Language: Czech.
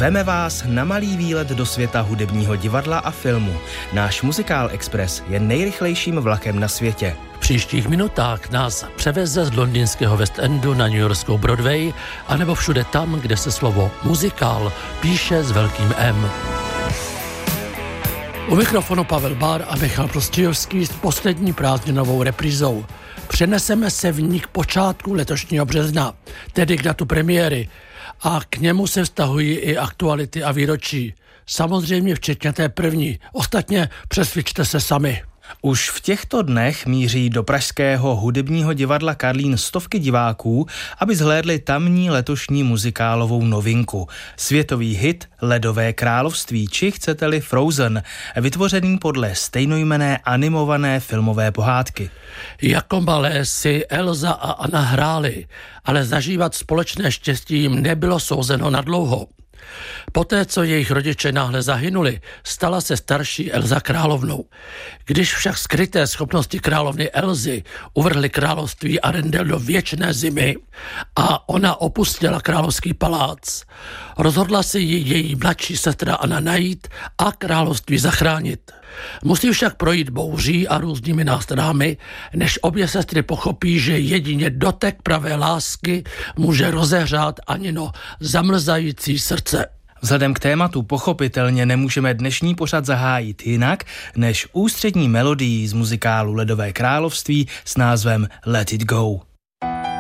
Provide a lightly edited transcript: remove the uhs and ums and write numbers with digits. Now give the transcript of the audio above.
Zveme vás na malý výlet do světa hudebního divadla a filmu. Náš Muzikál Express je nejrychlejším vlakem na světě. V příštích minutách nás převeze z londýnského West Endu na newyorskou Broadway, anebo všude tam, kde se slovo muzikál píše s velkým M. U mikrofonu Pavel Bár a Michal Prostějovský s poslední prázdninovou reprízou. Přeneseme se v ní k počátku letošního března, tedy k datu premiéry, a k němu se vztahují i aktuality a výročí. Samozřejmě včetně té první. Ostatně přesvědčte se sami. Už v těchto dnech míří do pražského hudebního divadla Karlín stovky diváků, aby zhlédli tamní letošní muzikálovou novinku. Světový hit Ledové království, či chcete-li Frozen, vytvořený podle stejnojmenné animované filmové pohádky. Jako malé si Elza a Anna hráli, ale zažívat společné štěstí jim nebylo souzeno na dlouho. Poté, co jejich rodiče náhle zahynuli, stala se starší Elza královnou. Když však skryté schopnosti královny Elzy uvrhly království Arendelle do věčné zimy a ona opustila královský palác, rozhodla se jí její mladší sestra Anna najít a království zachránit. Musí však projít bouří a různými nástrahami, než obě sestry pochopí, že jedině dotek pravé lásky může rozehřát Anino zamrzající srdce. Vzhledem k tématu pochopitelně nemůžeme dnešní pořad zahájit jinak, než ústřední melodií z muzikálu Ledové království s názvem Let It Go.